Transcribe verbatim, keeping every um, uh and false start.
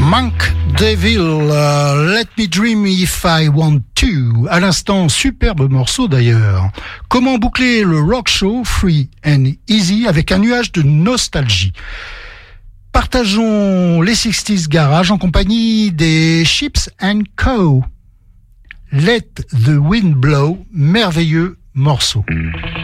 Monk Devil, uh, Let Me Dream If I Want To. À l'instant, superbe morceau d'ailleurs. Comment boucler le rock show Free and Easy avec un nuage de nostalgie. Partageons les sixties Garage en compagnie des Chips and Co. Let the Wind Blow, merveilleux morceau. Mm.